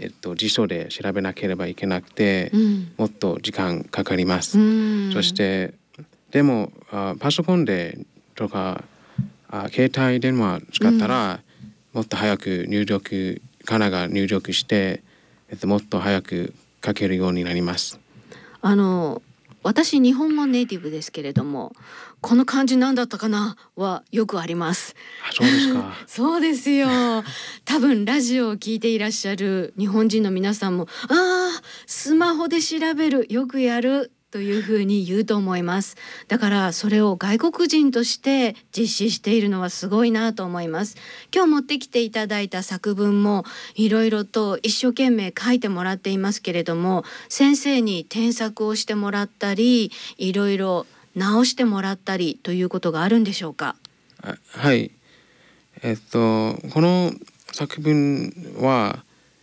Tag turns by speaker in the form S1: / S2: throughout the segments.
S1: 辞書で調べなければいけなくて、もっと時間かかります。そしてでもパソコンでとか携帯電話使ったら、もっと早くカナが入力して、もっと早く書けるようになります。
S2: 私日本語ネイティブですけれども、この漢字何だったかなはよくあります。
S1: そうですか。
S2: そうですよ。多分ラジオを聞いていらっしゃる日本人の皆さんも、スマホで調べる、よくやるというふうに言うと思います。だからそれを外国人として実施しているのはすごいなと思います。今日持ってきていただいた作文もいろいろと一生懸命書いてもらっていますけれども、先生に添削をしてもらったり、いろいろ直してもらったりということがあるんでしょうか？
S1: はい。この作文は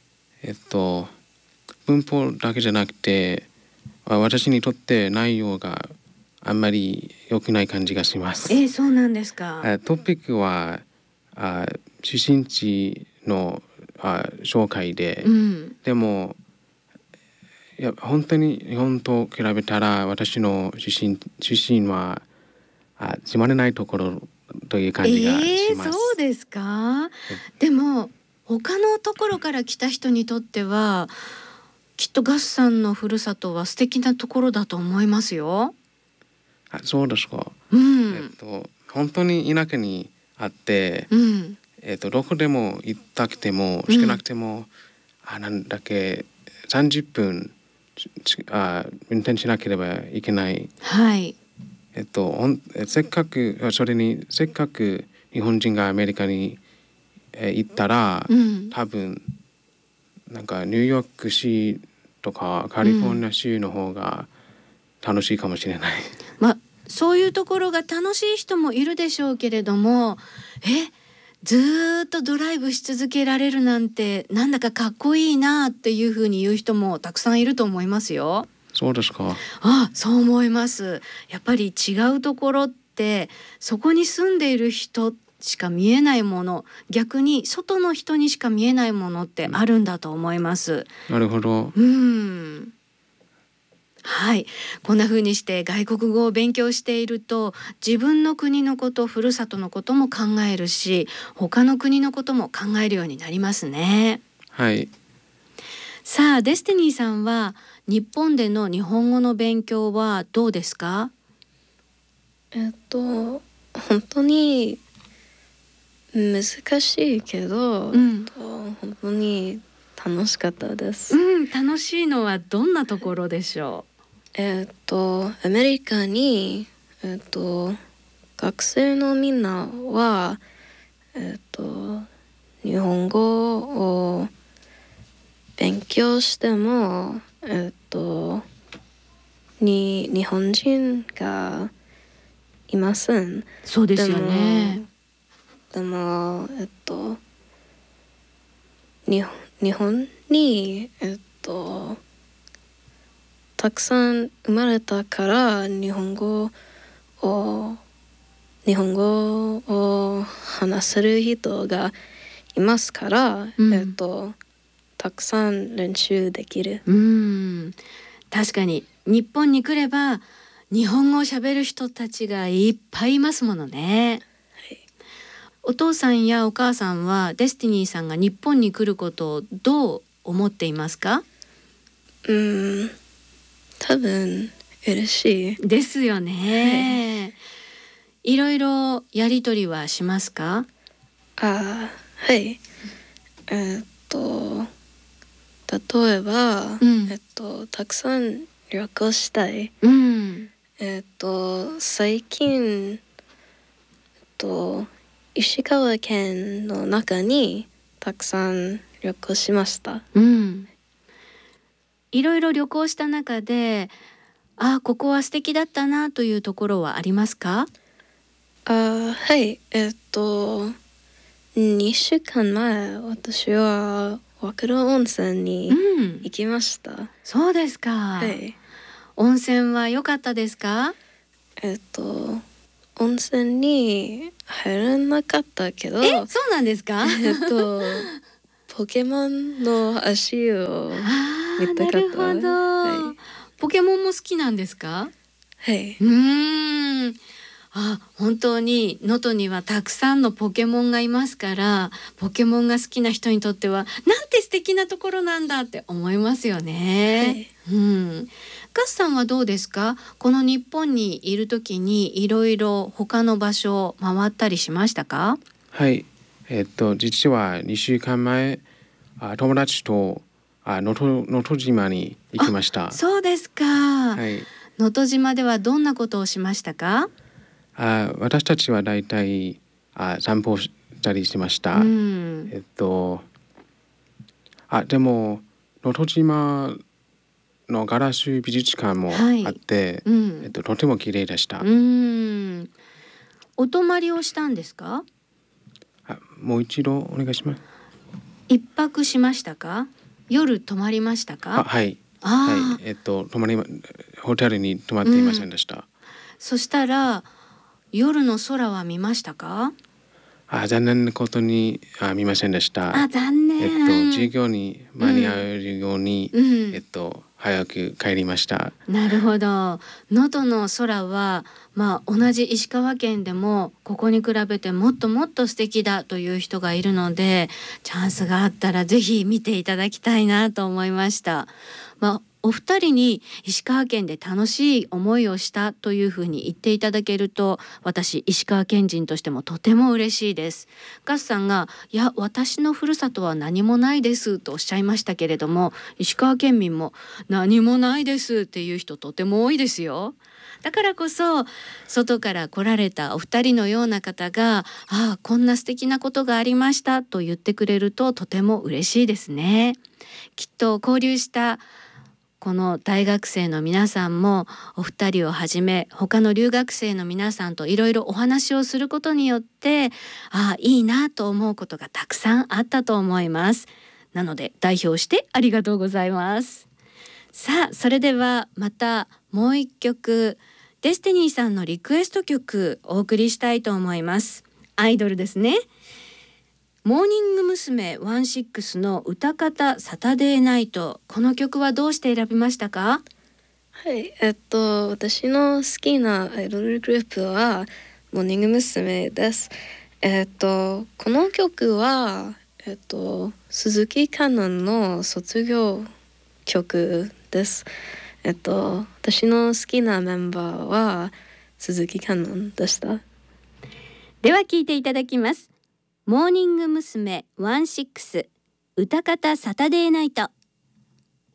S1: 文法だけじゃなくて、私にとって内容があんまり良くない感じがします。
S2: そうなんですか。
S1: トピックは出身地の紹介で、でも本当に日本と比べたら私の出身はつまらないところという感じがします。
S2: そうですか。でも他のところから来た人にとってはきっとガスさんのふるさとは素敵なところだと思いますよ。
S1: そうですか。本当に田舎にあって、どこでも行ったくても少なくても、なんだっけ30分運転しなければいけない。
S2: はい。
S1: せっかく日本人がアメリカに行ったら、多分なんかニューヨーク市とかカリフォルニア州の方が楽しいかもしれない。
S2: そういうところが楽しい人もいるでしょうけれども、ずっとドライブし続けられるなんてなんだかかっこいいなっていうふうに言う人もたくさんいると思いますよ。
S1: そうですか。
S2: そう思います。やっぱり違うところってそこに住んでいる人しか見えないもの、逆に外の人にしか見えないものってあるんだと思います。
S1: なるほど。
S2: はい、こんな風にして外国語を勉強していると自分の国のこと、ふるさとのことも考えるし、他の国のことも考えるようになりますね。
S1: はい。
S2: さあデスティニーさんは日本での日本語の勉強はどうですか？
S3: 本当に難しいけど、本当に楽しかったです。
S2: 楽しいのはどんなところでしょう？
S3: アメリカに、学生のみんなは、日本語を勉強しても、日本人がいません。
S2: そうですよね。
S3: でも、日本に、たくさん生まれたから日本語を話せる人がいますから、たくさん練習できる。
S2: 確かに日本に来れば日本語を喋る人たちがいっぱいいますものね。お父さんやお母さんはデスティニーさんが日本に来ることをどう思っていますか？
S3: 多分嬉しい
S2: ですよね。いろいろやりとりはしますか？
S3: はい。例えば、たくさん旅行したい。最近、石川県の中にたくさん旅行しました。
S2: いろいろ旅行した中で、ここは素敵だったなというところはありますか？
S3: はい。2週間前、私は和黒温泉に行きました。
S2: そうですか。
S3: はい。
S2: 温泉は良かったですか？
S3: 温泉に入らなかったけど、
S2: そうなんですか？
S3: ポケモンの足を見たかった。
S2: なるほど、
S3: はい、
S2: ポケモンも好きなんですか？
S3: はい。
S2: 本当に能登にはたくさんのポケモンがいますから、ポケモンが好きな人にとってはなんて素敵なところなんだって思いますよね。ガスさんはどうですか？この日本にいる時にいろいろ他の場所を回ったりしましたか？
S1: はい、実は2週間前、友達と能登島に行きました。
S2: そうですか。
S1: はい、
S2: 能登島ではどんなことをしましたか？
S1: 私たちはだいたい散歩したりしました。でも能登島のガラス美術館もあって、とても綺麗でした。
S2: お泊まりをしたんですか？
S1: もう一度お願いします。
S2: 一泊しましたか？夜泊まりましたか？
S1: はい、はい、ホテルに泊まっていませんでした。
S2: そしたら夜の空は見ましたか？
S1: 残念なことに見ませんでした。
S2: 残念。
S1: 授業に間に合えるように、早く帰りました。
S2: なるほど。能登の空は、同じ石川県でもここに比べてもっともっと素敵だという人がいるので、チャンスがあったらぜひ見ていただきたいなと思いました。お二人に石川県で楽しい思いをしたというふうに言っていただけると、私石川県人としてもとても嬉しいです。ガスさんがいや私のふるさとは何もないですとおっしゃいましたけれども、石川県民も何もないですっていう人とても多いですよ。だからこそ外から来られたお二人のような方がこんな素敵なことがありましたと言ってくれるととても嬉しいですね。きっと交流したこの大学生の皆さんもお二人をはじめ他の留学生の皆さんといろいろお話をすることによっていいなと思うことがたくさんあったと思います。なので代表してありがとうございます。さあそれではまたもう一曲デスティニーさんのリクエスト曲お送りしたいと思います。アイドルですね。モーニング娘。16の歌方サタデーナイト、この曲はどうして選びましたか？
S3: はい、私の好きなアイドルグループはモーニング娘。です。この曲は鈴木香音の卒業曲です。私の好きなメンバーは鈴木香音でした。
S2: では聴いていただきます。モーニング娘。16歌方サタデーナイト。